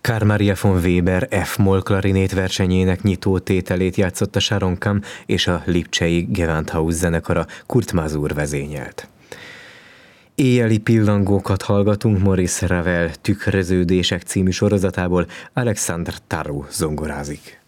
Carl Maria von Weber F-moll klarinét versenyének nyitó tételét játszott a Sharon Kam és a lipcsei Gewandhaus zenekara, Kurt Masur vezényelt. Éjjeli pillangókat hallgatunk Maurice Ravel Tükröződések című sorozatából, Alexandre Tarrou zongorázik.